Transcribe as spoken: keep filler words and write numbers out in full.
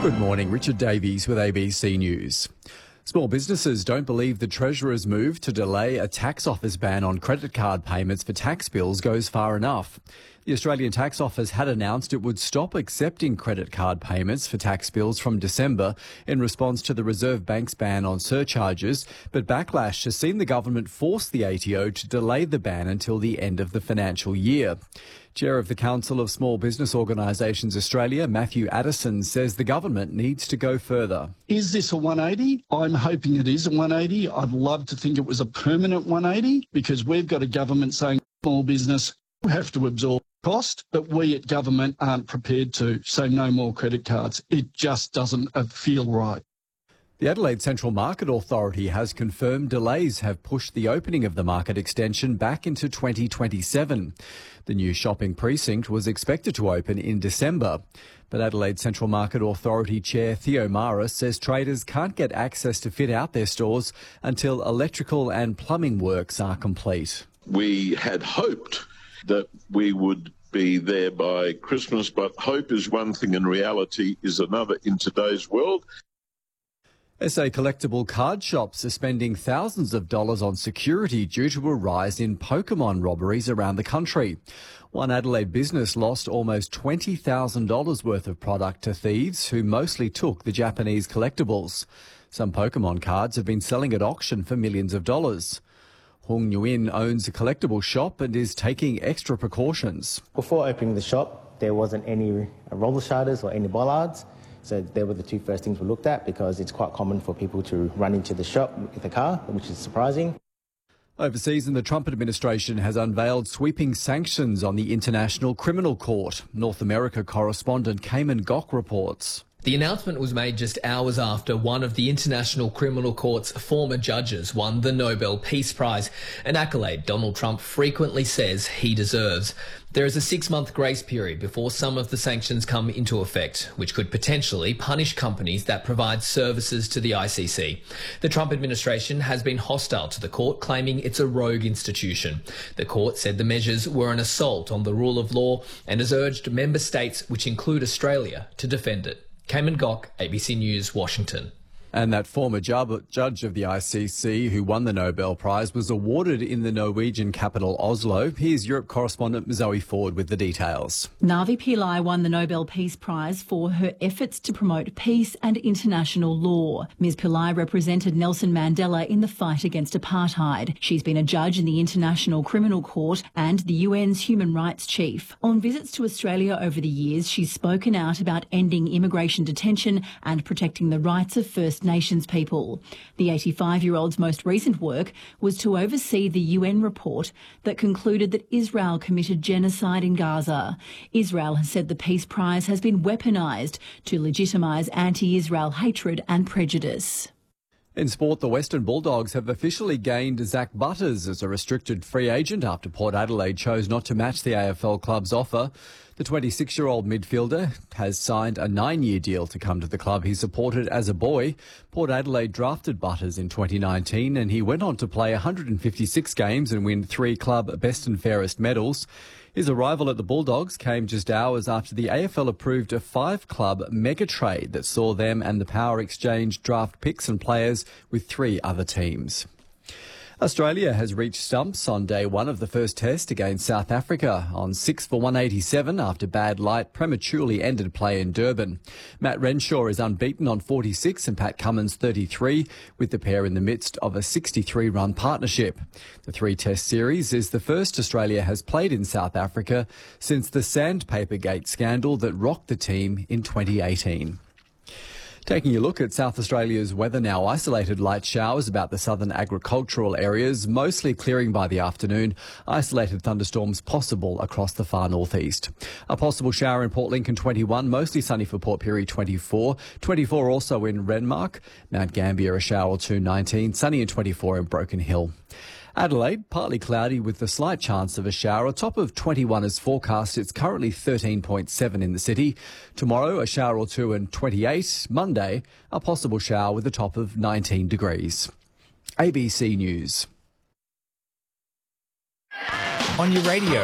Good morning, Richard Davies with A B C News. Small businesses don't believe the Treasurer's move to delay a tax office ban on credit card payments for tax bills goes far enough. The Australian Tax Office had announced it would stop accepting credit card payments for tax bills from December in response to the Reserve Bank's ban on surcharges, but backlash has seen the government force the A T O to delay the ban until the end of the financial year. Chair of the Council of Small Business Organisations Australia, Matthew Addison, says the government needs to go further. Is this a one eighty? I'm hoping it is a one eighty. I'd love to think it was a permanent one eighty because we've got a government saying small business have to absorb cost, but we at government aren't prepared to, so no more credit cards. It just doesn't feel right. The Adelaide Central Market Authority has confirmed delays have pushed the opening of the market extension back into twenty twenty-seven. The new shopping precinct was expected to open in December, but Adelaide Central Market Authority Chair Theo Maris says traders can't get access to fit out their stores until electrical and plumbing works are complete. We had hoped that we would be there by Christmas, but hope is one thing and reality is another in today's world. S A collectible card shops are spending thousands of dollars on security due to a rise in Pokemon robberies around the country. One Adelaide business lost almost twenty thousand dollars worth of product to thieves who mostly took the Japanese collectibles. Some Pokemon cards have been selling at auction for millions of dollars. Hung Nguyen owns a collectible shop and is taking extra precautions. Before opening the shop, there wasn't any roller shutters or any bollards. So they were the two first things we looked at because it's quite common for people to run into the shop with a car, which is surprising. Overseas, and the Trump administration has unveiled sweeping sanctions on the International Criminal Court. North America correspondent Cayman Gok reports. The announcement was made just hours after one of the International Criminal Court's former judges won the Nobel Peace Prize, an accolade Donald Trump frequently says he deserves. There is a six-month grace period before some of the sanctions come into effect, which could potentially punish companies that provide services to the I C C. The Trump administration has been hostile to the court, claiming it's a rogue institution. The court said the measures were an assault on the rule of law and has urged member states, which include Australia, to defend it. Cayman Gok, A B C News, Washington. And that former judge of the I C C who won the Nobel Prize was awarded in the Norwegian capital Oslo. Here's Europe correspondent Zoe Ford with the details. Navi Pillai won the Nobel Peace Prize for her efforts to promote peace and international law. Miz Pillai represented Nelson Mandela in the fight against apartheid. She's been a judge in the International Criminal Court and the U N's Human Rights Chief. On visits to Australia over the years, she's spoken out about ending immigration detention and protecting the rights of First Nations people. The eighty-five-year-old's most recent work was to oversee the U N report that concluded that Israel committed genocide in Gaza. Israel has said the Peace Prize has been weaponised to legitimise anti-Israel hatred and prejudice. In sport, the Western Bulldogs have officially gained Zach Butters as a restricted free agent after Port Adelaide chose not to match the A F L club's offer. The twenty-six-year-old midfielder has signed a nine-year deal to come to the club he supported as a boy. Port Adelaide drafted Butters in twenty nineteen and he went on to play one hundred fifty-six games and win three club best and fairest medals. His arrival at the Bulldogs came just hours after the A F L approved a five-club mega trade that saw them and the Power exchange draft picks and players with three other teams. Australia has reached stumps on day one of the first test against South Africa on six for one eighty-seven after bad light prematurely ended play in Durban. Matt Renshaw is unbeaten on forty-six and Pat Cummins thirty-three, with the pair in the midst of a sixty-three run partnership. The three-test series is the first Australia has played in South Africa since the Sandpaper Gate scandal that rocked the team in twenty eighteen. Taking a look at South Australia's weather now, isolated light showers about the southern agricultural areas, mostly clearing by the afternoon. Isolated thunderstorms possible across the far northeast. A possible shower in Port Lincoln twenty-one, mostly sunny for Port Pirie twenty-four. twenty-four also in Renmark. Mount Gambier a shower or two nineteen. Sunny and twenty-four in Broken Hill. Adelaide, partly cloudy with a slight chance of a shower. A top of twenty-one is forecast. It's currently thirteen point seven in the city. Tomorrow, a shower or two and twenty-eight. Monday, a possible shower with a top of nineteen degrees. A B C News. On your radio.